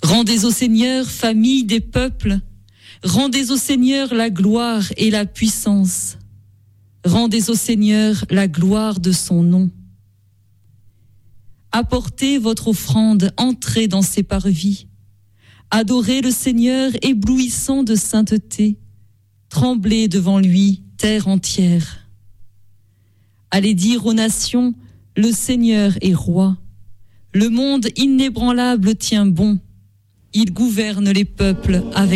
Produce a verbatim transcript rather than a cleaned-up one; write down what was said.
Rendez au Seigneur, famille des peuples, rendez au Seigneur la gloire et la puissance. Rendez au Seigneur la gloire de son nom. Apportez votre offrande, entrez dans ses parvis. Adorez le Seigneur éblouissant de sainteté. Tremblez devant lui, terre entière. Allez dire aux nations, le Seigneur est roi. Le monde inébranlable tient bon. Il gouverne les peuples avec